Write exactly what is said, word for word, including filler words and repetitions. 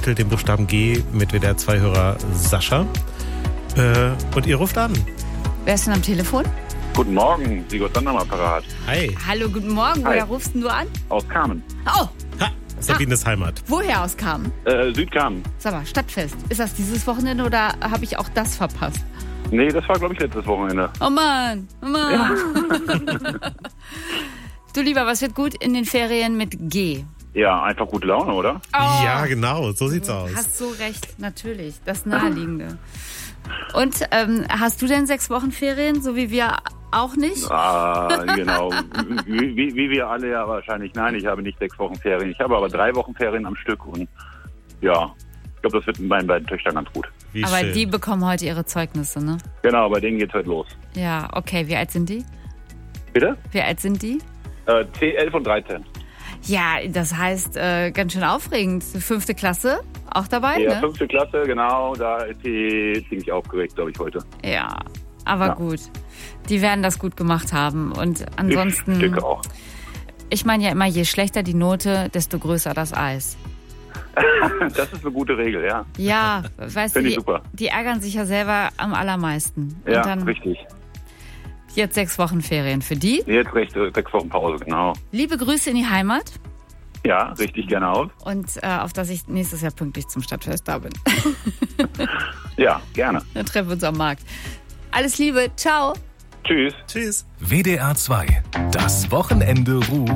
Kapitel, dem Buchstaben G, mit W D R zwei Hörer Sascha. Äh, und ihr ruft an. Wer ist denn am Telefon? Guten Morgen, Sigurd Sander am Apparat. Hi. Hallo, guten Morgen. Hi. Woher rufst denn du an? Aus Kamen. Oh, Ha, Sabines Heimat. woher aus Kamen? Äh, Südkamen. Sag mal, Stadtfest. Ist das dieses Wochenende oder habe ich auch das verpasst? Nee, das war, glaube ich, letztes Wochenende. Oh Mann, oh Mann. Du Lieber, was wird gut in den Ferien mit G? Ja, einfach gute Laune, oder? Oh, Ja, genau, so sieht's aus. hast so recht, natürlich. Das Naheliegende. Und ähm, hast du denn sechs Wochen Ferien, so wie wir auch nicht? Ah, genau. wie, wie, wie wir alle ja wahrscheinlich. Nein, ich habe nicht sechs Wochen Ferien. Ich habe aber drei Wochen Ferien am Stück und ja, ich glaube, das wird mit meinen beiden Töchtern ganz gut. Wie Aber schön. die bekommen heute ihre Zeugnisse, ne? Genau, bei denen geht's heute los. Ja, okay. Wie alt sind die? Bitte? Wie alt sind die? Äh, zehn, elf und dreizehn. Ja, das heißt, äh, ganz schön aufregend. Fünfte Klasse, auch dabei, Ja, ne? fünfte Klasse, genau. Da ist sie ziemlich aufgeregt, glaube ich, heute. Ja, aber Ja. gut. Die werden das gut gemacht haben. Und ansonsten, Ich denke auch. ich meine ja immer, je schlechter die Note, desto größer das Eis. Das ist eine gute Regel, ja. Ja, weißt du, Finde ich die, super. die ärgern sich ja selber am allermeisten. Ja, Und dann richtig. jetzt sechs Wochen Ferien für die. Jetzt recht, äh, sechs Wochen Pause, genau. Liebe Grüße in die Heimat Ja, richtig gerne aus. und äh, auf dass ich nächstes Jahr pünktlich zum Stadtfest da bin. Ja, gerne. Dann treffen wir uns am Markt. Alles Liebe, ciao. Tschüss. Tschüss. W D R zwei. Das Wochenende ruht.